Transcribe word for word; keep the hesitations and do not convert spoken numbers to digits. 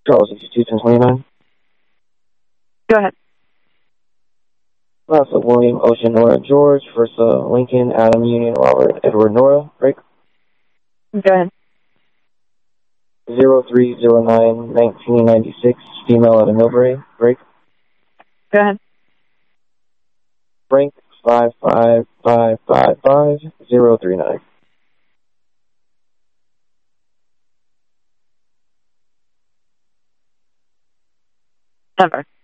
Charles sixty-two ten twenty-nine. Go ahead. Class of William, Ocean, Nora, George, Versa, Lincoln, Adam, Union, Robert, Edward, Nora, break. Go ahead. zero three zero nine nineteen ninety-six, female out of Millbrae, break. Go ahead. Frank, five five five five five zero three nine. Number.